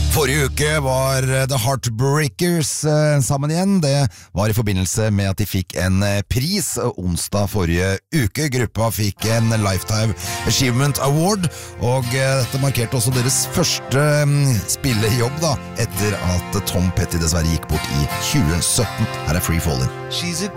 Forrige uke var The Heartbreakers sammen igjen. Det var i forbindelse med at de fikk en pris onsdag forrige uke. Gruppa fikk en Lifetime Achievement Award, og dette markerte også deres første spillejobb da, etter at Tom Petty dessverre gikk bort i 2017. Her er Free Falling. She's a